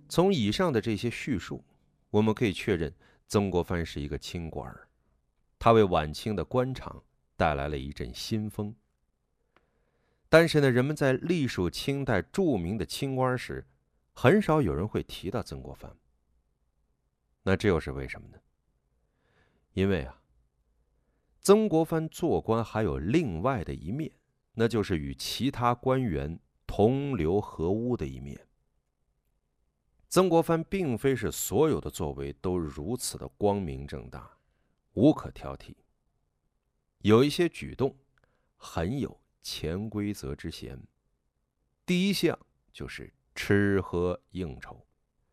从以上的这些叙述，我们可以确认曾国藩是一个清官儿，他为晚清的官场带来了一阵新风。但是呢，人们在隶属清代著名的清官时，很少有人会提到曾国藩。那这又是为什么呢？因为曾国藩做官还有另外的一面，那就是与其他官员同流合污的一面。曾国藩并非是所有的作为都如此的光明正大，无可挑剔。有一些举动很有潜规则之嫌。第一项就是吃喝应酬。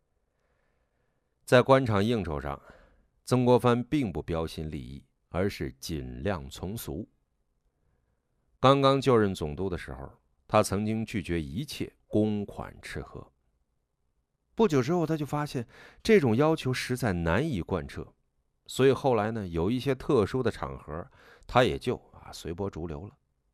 在官场应酬上，曾国藩并不标新立异，而是尽量从俗。刚刚就任总督的时候，他曾经拒绝一切公款吃喝。不久之后，他就发现这种要求实在难以贯彻，所以后来呢，有一些特殊的场合，他也就随波逐流了。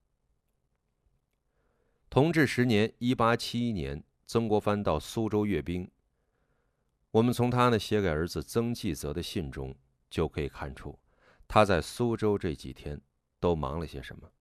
同治10年（1871年），曾国藩到苏州阅兵。我们从他写给儿子曾纪泽的信中就可以看出，他在苏州这几天都忙了些什么。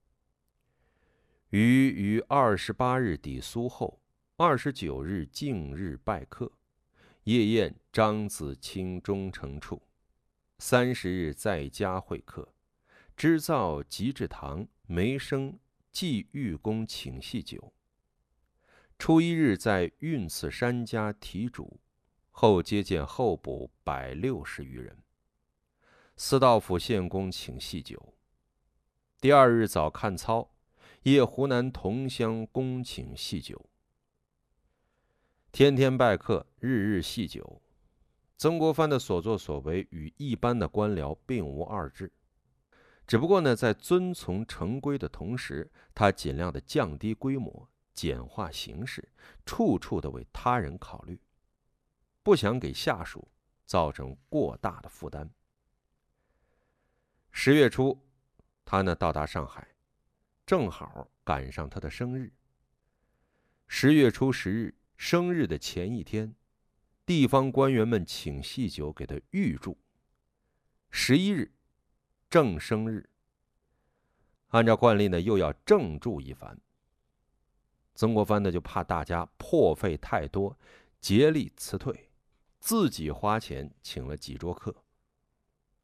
于28日抵苏后，29日敬日拜客，夜宴张子清忠诚处。30日在家会客，织造吉制堂梅生祭玉公请细酒。初1日在运次山家题主，后接见候补160余人。司道府县公请细酒。第2日早看操，夜湖南同乡公请细酒。天天拜客，日日细酒。曾国藩的所作所为与一般的官僚并无二致，只不过呢，在遵从成规的同时，他尽量的降低规模，简化形式，处处的为他人考虑，不想给下属造成过大的负担。10月初，他到达上海，正好赶上他的生日。10月初10日，生日的前一天，地方官员们请细酒给他预祝。11日，正生日，按照惯例呢，又要正祝一番。曾国藩就怕大家破费太多，竭力辞退，自己花钱请了几桌客。